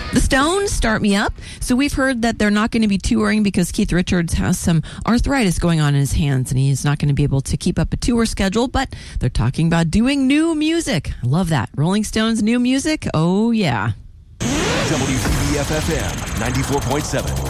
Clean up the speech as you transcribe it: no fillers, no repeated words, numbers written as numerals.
The Stones, Start Me Up. So we've heard that they're not going to be touring because Keith Richards has some arthritis going on in his hands and he's not going to be able to keep up a tour schedule, but they're talking about doing new music. I love that. Rolling Stones, new music? Oh, yeah. WTBF FM 94.7.